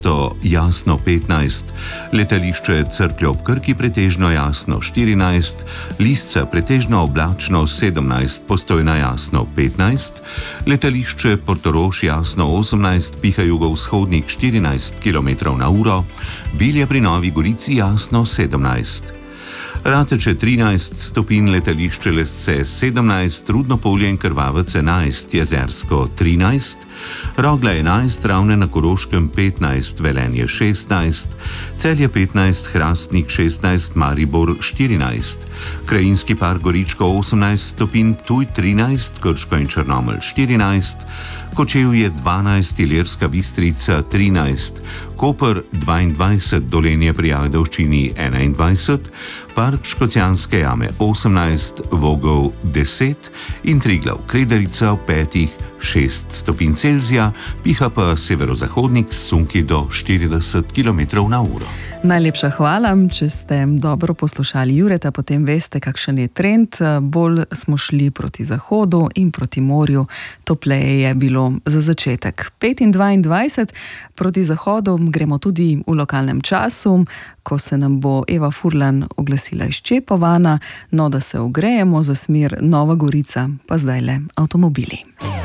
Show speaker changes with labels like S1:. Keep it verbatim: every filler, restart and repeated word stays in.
S1: To jasno petnajst, letališče Cerklje ob Krki pretežno jasno štirinajst, Lisca pretežno oblačno sedemnajst, Postojna jasno petnajst, letališče Portorož jasno osemnajst, piha jugovzhodnik štirinajst kilometrov na uro, Bilje pri Novi Gorici jasno sedemnajst. Rateče trinajst stopinj, letališče Lesce sedemnajst, Rudno Polje in Krvavec enajst, Jezersko trinajst, Rogla enajst, Ravne na Koroškem petnajst, Velenje šestnajst, Celje petnajst, Hrastnik šestnajst, Maribor štirinajst, Krajinski park Goričko osemnajst stopinj, Ptuj trinajst, Krško in Črnomelj štirinajst, Kočevje dvanajst, Ilirska Bistrica trinajst, Koper dvaindvajset, Dolenje pri Ajdovščini enaindvajset, Park Škocjanske jame osemnajst, Vogel deset in Triglav Kredarica v petih, šest stopinj Celzija, piha pa severozahodnik s sunki do štirideset kilometrov na uro.
S2: Najlepša hvala, če ste dobro poslušali Jureta, potem veste, kakšen je trend. Bolj smo šli proti zahodu in proti morju, topleje je bilo za začetek. pet in dvaindvajset, proti zahodu gremo tudi v lokalnem času, ko se nam bo Eva Furlan oglasila iz Čepovana, no da se ogrejemo za smer Nova Gorica, pa zdajle avtomobili.